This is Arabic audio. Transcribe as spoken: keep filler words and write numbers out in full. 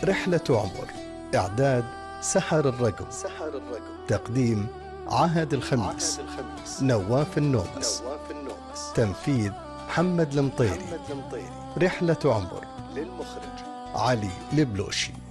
رحلة عمر. إعداد سحر الرقم. سحر الرقم. تقديم عهد الخميس. عهد الخميس. نواف النومس. نواف النومس. تنفيذ محمد المطيري. محمد المطيري. رحلة عمر للمخرج علي البلوشي.